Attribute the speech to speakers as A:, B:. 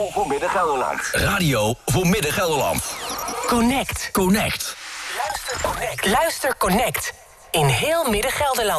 A: voor Midden-Gelderland.
B: Radio voor Midden-Gelderland.
C: Connect.
B: Connect.
C: Luister Connect. Luister Connect. In heel Midden-Gelderland.